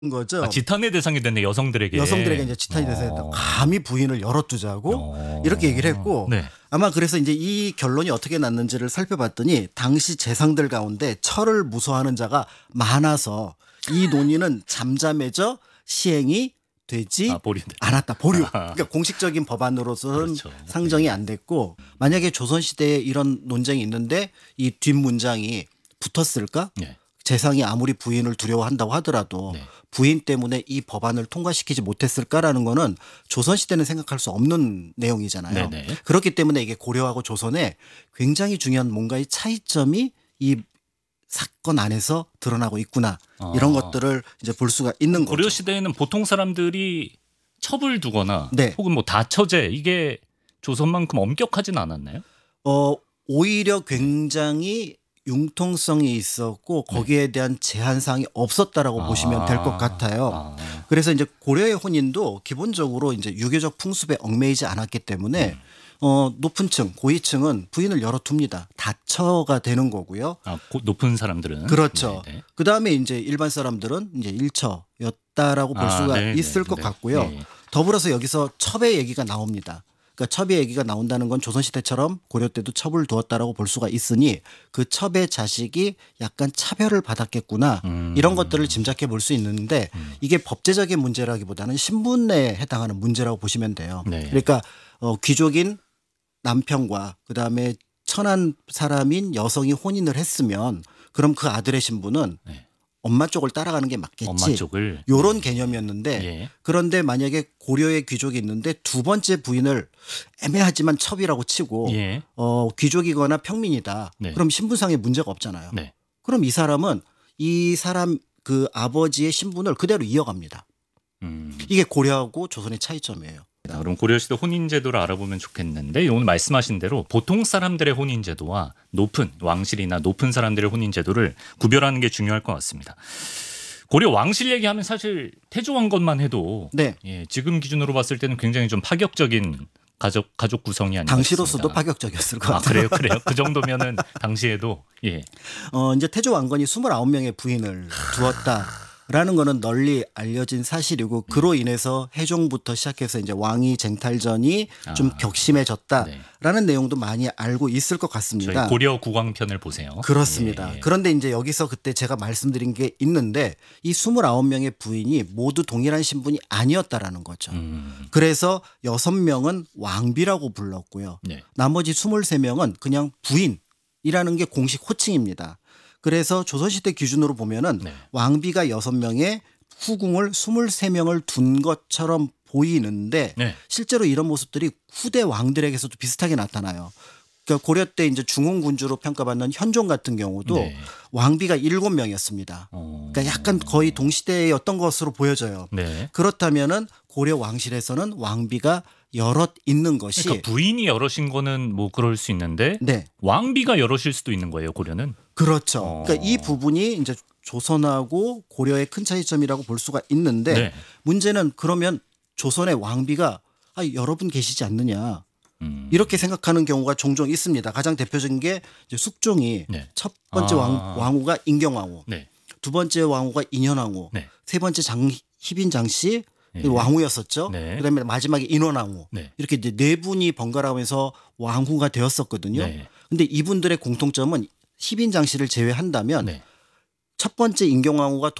거죠. 지탄의 대상이 됐네 여성들에게. 여성들에게 이제 지탄이 돼서 감히 부인을 열어두자고 이렇게 얘기를 했고 네. 아마 그래서 이제 이 결론이 어떻게 났는지를 살펴봤더니 당시 재상들 가운데 철을 무서워하는 자가 많아서 이 논의는 잠잠해져 시행이 되지 않았다. 보류. 그러니까 공식적인 법안으로서는 그렇죠. 상정이 안 됐고 만약에 조선시대에 이런 논쟁이 있는데 이 뒷문장이 붙었을까? 네. 재상이 아무리 부인을 두려워한다고 하더라도 네. 부인 때문에 이 법안을 통과시키지 못했을까라는 거는 조선시대는 생각할 수 없는 내용이잖아요. 네네. 그렇기 때문에 이게 고려하고 조선에 굉장히 중요한 뭔가의 차이점이 이 사건 안에서 드러나고 있구나. 이런 것들을 이제 볼 수가 있는 거죠. 고려 시대에는 보통 사람들이 첩을 두거나 네. 혹은 뭐 다처제 이게 조선만큼 엄격하진 않았나요? 오히려 굉장히 융통성이 있었고 거기에 대한 제한사항이 없었다라고 보시면 될 것 같아요. 그래서 이제 고려의 혼인도 기본적으로 이제 유교적 풍습에 얽매이지 않았기 때문에 높은 층, 고위층은 부인을 열어둡니다. 다처가 되는 거고요. 높은 사람들은 그렇죠. 네네. 그 다음에 이제 일반 사람들은 이제 일처였다라고 볼 수가 있을 것 같고요. 네. 더불어서 여기서 첩의 얘기가 나옵니다. 그러니까 첩의 얘기가 나온다는 건 조선시대처럼 고려 때도 첩을 두었다라고 볼 수가 있으니 그 첩의 자식이 약간 차별을 받았겠구나 이런 것들을 짐작해 볼 수 있는데 이게 법제적인 문제라기보다는 신분에 해당하는 문제라고 보시면 돼요. 네. 그러니까 귀족인 남편과 그다음에 천한 사람인 여성이 혼인을 했으면 그럼 그 아들의 신분은 네. 엄마 쪽을 따라가는 게 맞겠지. 엄마 쪽을 요런 개념이었는데 예. 그런데 만약에 고려의 귀족이 있는데 두 번째 부인을 애매하지만 첩이라고 치고 예. 귀족이거나 평민이다. 네. 그럼 신분상에 문제가 없잖아요. 네. 그럼 이 사람은 이 사람 그 아버지의 신분을 그대로 이어갑니다. 이게 고려하고 조선의 차이점이에요. 그럼 고려시대 혼인제도를 알아보면 좋겠는데 오늘 말씀하신 대로 보통 사람들의 혼인제도와 높은 왕실이나 높은 사람들의 혼인제도를 구별하는 게 중요할 것 같습니다. 고려 왕실 얘기하면 사실 태조왕 것만 해도 네. 예, 지금 기준으로 봤을 때는 굉장히 좀 파격적인 가족 구성이 아니었습니다. 당시로서도 파격적이었을 것 같아요. 그래요. 그 정도면은 당시에도 예. 이제 태조 왕건이 29명의 부인을 두었다라는 거는 널리 알려진 사실이고 그로 인해서 해종부터 시작해서 이제 왕위 쟁탈전이 좀 격심해졌다라는 내용도 많이 알고 있을 것 같습니다. 저희 고려 국왕편을 보세요. 그렇습니다. 예. 그런데 이제 여기서 그때 제가 말씀드린 게 있는데 이 29명의 부인이 모두 동일한 신분이 아니었다라는 거죠. 그래서 6명은 왕비라고 불렀고요. 네. 나머지 23명은 그냥 부인이라는 게 공식 호칭입니다. 그래서 조선시대 기준으로 보면은 네. 왕비가 6명에 후궁을 23명을 둔 것처럼 보이는데 네. 실제로 이런 모습들이 후대 왕들에게서도 비슷하게 나타나요. 그러니까 고려 때 이제 중흥군주로 평가받는 현종 같은 경우도 네. 왕비가 7명이었습니다. 그러니까 약간 거의 동시대였던 것으로 보여져요. 네. 그렇다면은 고려 왕실에서는 왕비가 여럿 있는 것이 그러니까 부인이 여럿인 거는 뭐 그럴 수 있는데 네. 왕비가 여럿일 수도 있는 거예요, 고려는. 그렇죠. 그러니까 이 부분이 이제 조선하고 고려의 큰 차이점이라고 볼 수가 있는데 네. 문제는 그러면 조선의 왕비가 여러분 계시지 않느냐. 이렇게 생각하는 경우가 종종 있습니다. 가장 대표적인 게 이제 숙종이 네. 첫 번째 왕후가 인경왕후, 네. 두 번째 왕후가 인현왕후, 네. 세 번째 희빈장씨 네. 왕후였었죠. 네. 그다음에 마지막에 인원왕후. 네. 이렇게 이제 네 분이 번갈아가면서 왕후가 되었었거든요. 네. 근데 이분들의 공통점은 희빈장씨를 제외한다면 네. 첫 번째 인경왕후가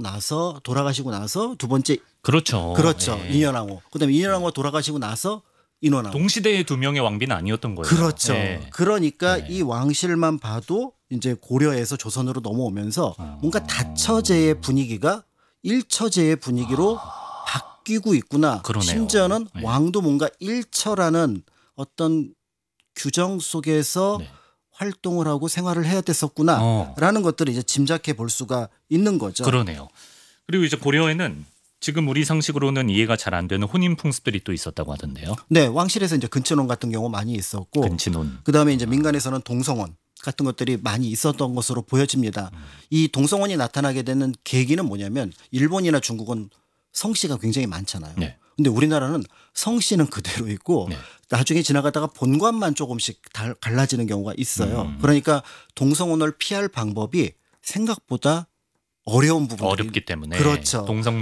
돌아가시고 나서 두 번째 그렇죠. 네. 인현왕후. 그다음에 인현왕후가 돌아가시고 나서 인원왕후. 동시대의 두 명의 왕비는 아니었던 거예요. 그렇죠. 네. 그러니까 네. 이 왕실만 봐도 이제 고려에서 조선으로 넘어오면서 뭔가 다처제의 분위기가 일처제의 분위기로 바뀌고 있구나. 그러네요. 심지어는 네. 왕도 뭔가 일처라는 어떤 규정 속에서 네. 활동을 하고 생활을 해야 됐었구나라는 것들을 이제 짐작해 볼 수가 있는 거죠. 그러네요. 그리고 이제 고려에는 지금 우리 상식으로는 이해가 잘 안 되는 혼인 풍습들이 또 있었다고 하던데요. 네, 왕실에서 이제 근친혼 같은 경우 많이 있었고, 근친혼. 그다음에 이제 민간에서는 동성혼 같은 것들이 많이 있었던 것으로 보여집니다. 이 동성혼이 나타나게 되는 계기는 뭐냐면 일본이나 중국은 성씨가 굉장히 많잖아요. 네. 근데 우리나라는 성씨는 그대로 있고 네. 나중에 지나가다가 본관만 조금씩 갈라지는 경우가 있어요. 그러니까 동성혼을 피할 방법이 생각보다 어려운 부분이 어렵기 때문에 그렇죠. 동성